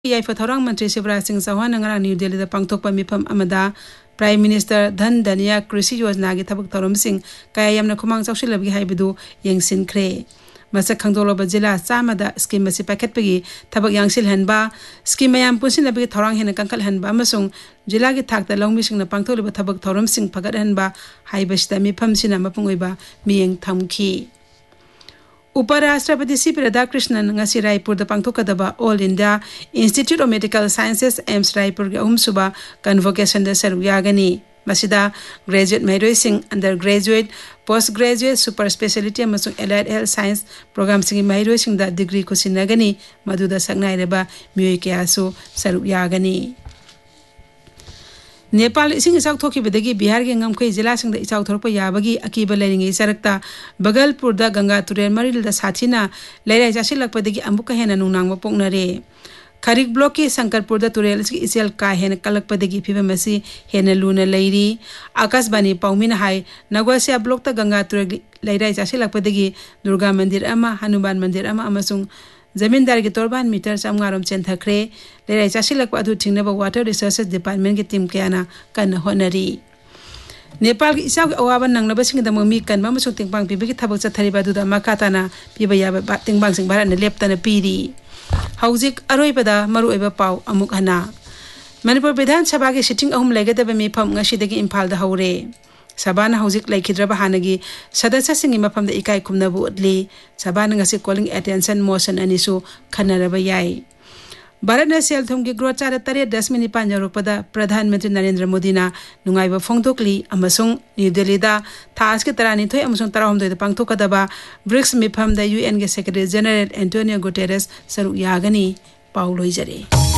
याइफा थौरांग मंत्री Shivraj Singh Chauhan new Delhi पांगथोकपा मिफम अमदा prime minister धन धनिया कृषि योजना की थबक थौरमसिंग कया यामना खुमांग चौसिलबगी हाइबदु यंगसिनख्रे मसक खंगदोलब जिला चामदा स्कीम असी पाइखतपगी थबक यांगसिलहनबा स्कीम मयाम पुनसिनबगी थौरांग हेन कंकलहनबा अमसुंग जिला की थाकता लौमिसिंगना पांगथोलिबा थबक थौरमसिंग फगतहनबा हाइबसिदा मिफमसिना मपुंगओइबा मियंग थमखी। उपराष्ट्रपति C P Radhakrishnan Raipur पांगथोकदबा all India institute of medical sciences AIIMS Raipur के अहुमसुबा कन्वोकेशन सरुक यागनी मसिदा graduate महरोइसिंग under graduate post graduate super speciality allied health science programme सिंग महरोइसिंग डिग्री को सिन्नगनी मधुदा सकनाइरबा मियोय कयासु सरुक यागनी। नेपाल इसिंग इचाउ थोखिबदगी बिहार के ngमखै जिला सिंग इचाउ थोरप याबगी अकीब लेरिंगे सरकता बगलपुर दा गंगा तुरेल मरिल दा साथीना लेराइ जासिलकपदगी अमुक हेन नुनांग पोकनरे खरिक ब्लॉक के शंकरपुर दा तुरेल इसेल का हेन कलकपदगी फिबमसी हेन लुना लेरी आकाशवाणी पाउमिन हाय नगवासिया ब्लॉक दा गंगा तुरेल लेराइ जासिलकपदगी दुर्गा मंदिर अमा हनुमान मंदिर अमा अमसुंग जमींदार की तोरबान मीटर चामगारोम चेंथखरे लेराइ जासिलक अदु थिंगनबा वाटर रिसोर्सेस डिपार्टमेंट की टीम कयाना कन होनरी नेपाल की इसाव अवाबा नंगनबसिंग द ममी कन ममसु तिंगबांग पिबगी थबक चथरिबा दुदा मकाताना पिबा याबा तिंगबांग सिंग भारत ने लेप्तन पीरी हौजिक अरोइबदा मरुइबा पाउ अमुक हना मणिपुर विधान सभा की सिटिंग अहुम लेगदबा मिफम ngasiदगी इम्फाल दा हौरे सभाना हौजिक लैखिद्रबा हानगी सदस्यसिंग मफम दा इकाई खुमनबु उदली सभाना ngasi कॉलिंग अटेंशन मोशन अनिसु खनरबा याई भारत ने सेल थुम की ग्रोथ चार 3.9 यौरपदा प्रधानमंत्री नरेंद्र मोदी ना नुंगाइबा फोंगदोकली अमसुंग न्यू दिल्ली दा थास के 32 अमसुंग 13 पांगथोकदबा ब्रिक्स मिफम दा यूएन के सेक्रेटरी जनरल एंटोनियो गुटेरेस सरुक यागनी पाउ लोइजरे।